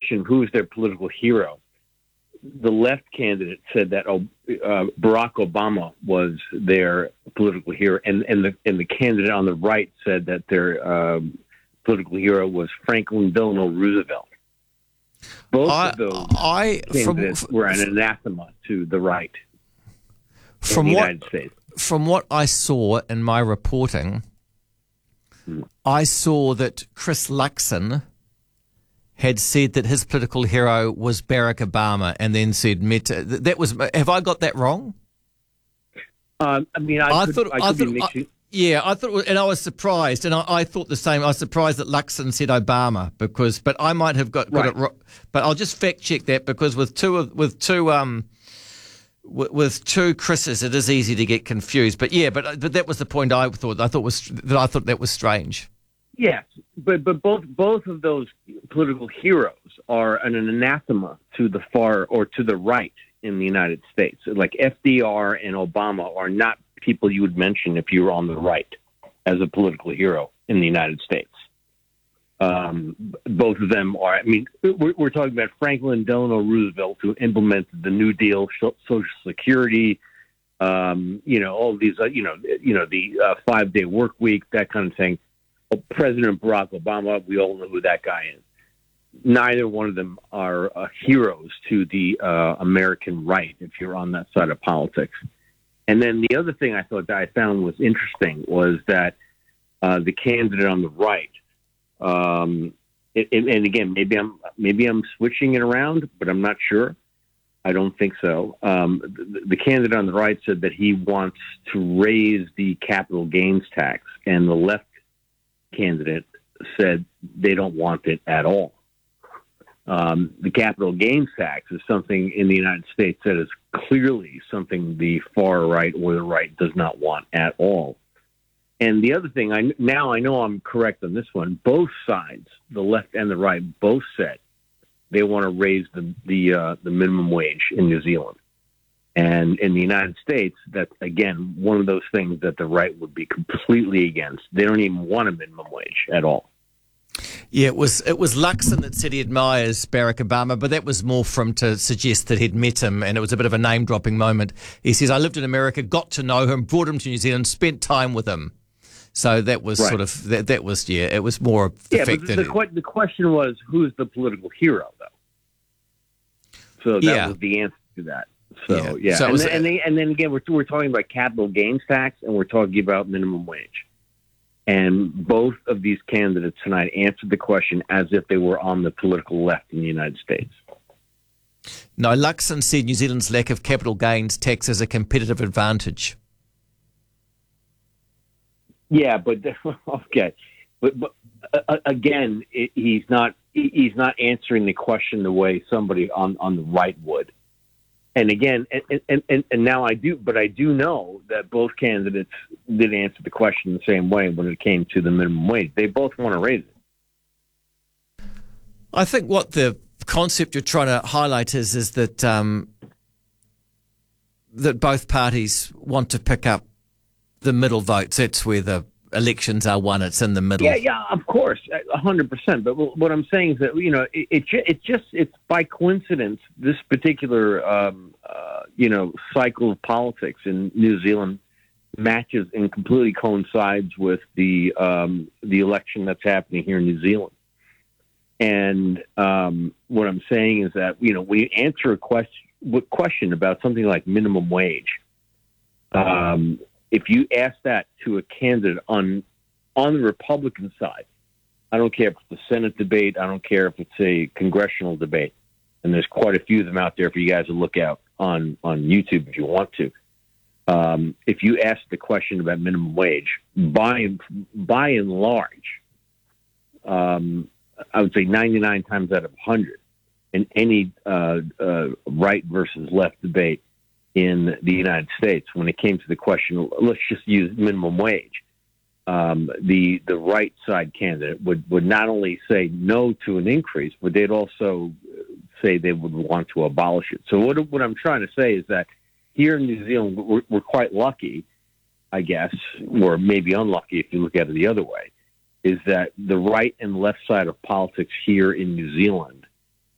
question, who's their political hero? The left candidate said that Barack Obama was their political hero, and the candidate on the right said that their political hero was Franklin Delano Roosevelt. Both of those candidates were an anathema to the right in the United States. From what I saw in my reporting, I saw that Chris Luxon had said that his political hero was Barack Obama, and then said that was. Have I got that wrong? I thought be mixing. I thought, and I was surprised, and I thought the same. I was surprised that Luxon said Obama but I might have got it wrong. But I'll just fact check that, because with two Chris's, it is easy to get confused. But that was the point I thought. I thought that was strange. Yes, but both of those political heroes are an anathema to the far or to the right in the United States. Like FDR and Obama are not people you would mention if you were on the right as a political hero in the United States. Both of them are. I mean, we're talking about Franklin Delano Roosevelt, who implemented the New Deal, Social Security, all these, the 5-day work week, that kind of thing. President Barack Obama, we all know who that guy is. Neither one of them are heroes to the American right, if you're on that side of politics. And then the other thing I thought that I found was interesting was that the candidate on the right, and again, maybe I'm switching it around, but I'm not sure. I don't think so. The candidate on the right said that he wants to raise the capital gains tax, and the left candidate said they don't want it at all. The capital gains tax is something in the United States that is clearly something the far right or the right does not want at all. And the other thing, I know I'm correct on this one. Both sides, the left and the right, both said they want to raise the minimum wage in New Zealand. And in the United States, that's, again, one of those things that the right would be completely against. They don't even want a minimum wage at all. Yeah, it was Luxon that said he admires Barack Obama, but that was more from to suggest that he'd met him, and it was a bit of a name-dropping moment. He says, I lived in America, got to know him, brought him to New Zealand, spent time with him. So that was sort of, that was, it was more of the fact that... The question was, who's the political hero, though? So that was the answer to that. So, yeah. So and then again, we're talking about capital gains tax, and we're talking about minimum wage. And both of these candidates tonight answered the question as if they were on the political left in the United States. No, Luxon said New Zealand's lack of capital gains tax is a competitive advantage. Yeah, but okay, but again, he's not answering the question the way somebody on the right would. And again, and now I do know that both candidates did answer the question the same way when it came to the minimum wage. They both want to raise it. I think what the concept you're trying to highlight is that that both parties want to pick up the middle votes. That's where the elections are won. It's in the middle. Yeah, of course, 100%. But what I'm saying is that it's by coincidence this particular cycle of politics in New Zealand matches and completely coincides with the election that's happening here in New Zealand. And what I'm saying is that we answer a question about something like minimum wage. If you ask that to a candidate on the Republican side, I don't care if it's a Senate debate, I don't care if it's a congressional debate, and there's quite a few of them out there for you guys to look out on YouTube if you want to. If you ask the question about minimum wage, by and large, I would say 99 times out of 100 in any right versus left debate in the United States, when it came to the question, let's just use minimum wage, the right side candidate would not only say no to an increase, but they'd also say they would want to abolish it. So what I'm trying to say is that here in New Zealand, we're quite lucky, I guess, or maybe unlucky if you look at it the other way, is that the right and left side of politics here in New Zealand